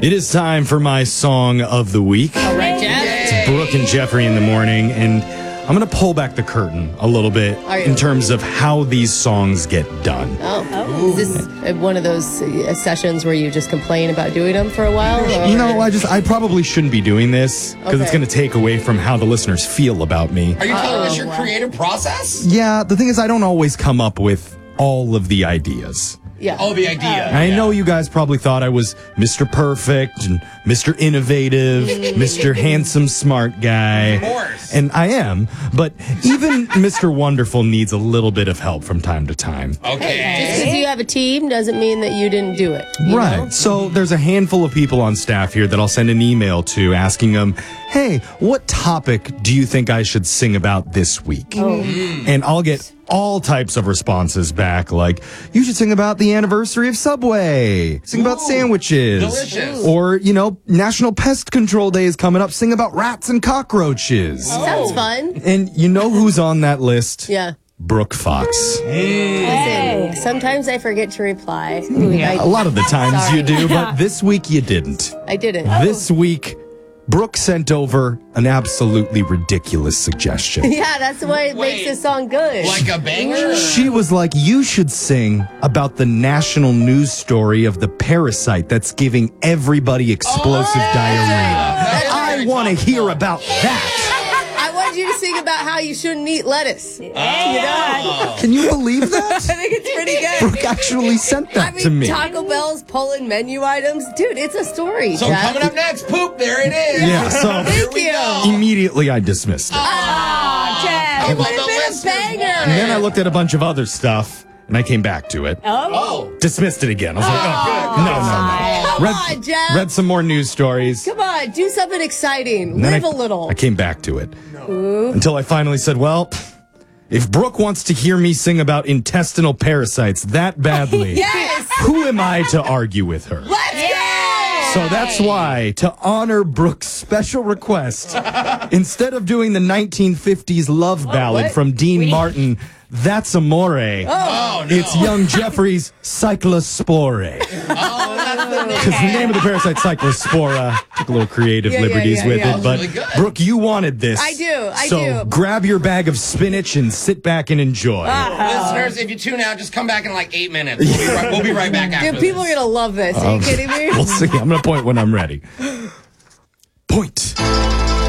It is time for my song of the week. All right, Jeff. It's Brooke and Jeffrey in the morning, and I'm going to pull back the curtain a little bit in terms of how these songs get done. Is this one of those sessions where you just complain about doing them for a while? Or? You know, I probably shouldn't be doing this because it's going to take away from how the listeners feel about me. Are you telling us your creative process? Yeah, the thing is, I don't always come up with all of the ideas. Yeah. Oh, the idea. I know you guys probably thought I was Mr. Perfect and Mr. Innovative, Mr. Handsome Smart Guy. Of course. And I am, but even Mr. Wonderful needs a little bit of help from time to time. Okay. Just because you have a team doesn't mean that you didn't do it. You Right. know? So there's a handful of people on staff here that I'll send an email to asking them, hey, what topic do you think I should sing about this week? And I'll get all types of responses back, like, you should sing about the anniversary of Subway, sing about sandwiches. Delicious. Or, you know, National Pest Control Day is coming up, sing about rats and cockroaches. Sounds fun. And you know who's on that list? Yeah. Brooke Fox. Listen, sometimes I forget to reply. A lot of the times Sorry. you do, but this week you didn't. I didn't. This week, Brooke sent over an absolutely ridiculous suggestion. Yeah, that's why it makes this song good. Like a banger? She was like, you should sing about the national news story of the parasite that's giving everybody explosive diarrhea. I want to hear about that. I want you to sing about how you shouldn't eat lettuce. Can you believe that? I think it's pretty good. Brooke actually sent that to me. Taco Bell's pulling menu items. Dude, it's a story. So Jeff. coming up next, poop, there it is. Yeah, so Here we go. immediately I dismissed it. How It about would have the been a listeners? banger. And then I looked at a bunch of other stuff, and I came back to it. Oh. Dismissed it again. I was like, oh, no. Come on, Jeff. Read some more news stories. Come on, do something exciting. And then Live I, a little. I came back to it. Until I finally said, well, if Brooke wants to hear me sing about intestinal parasites that badly, Yes. who am I to argue with her? Let's go. So that's why, to honor Brooke's special request, instead of doing the 1950s love ballad what? from Dean Martin, That's Amore, Oh, no. it's young Jeffrey's Cyclospore. Because the name of the parasite, Cyclospora, took a little creative liberties with yeah. it. But, Really good. Brooke, you wanted this. I do, I so do. grab your bag of spinach and sit back and enjoy. Listeners, if you tune out, just come back in like 8 minutes. We'll be right back after Dude, people are this. going to love this. Are you kidding me? We'll see. I'm going to point when I'm ready. Point.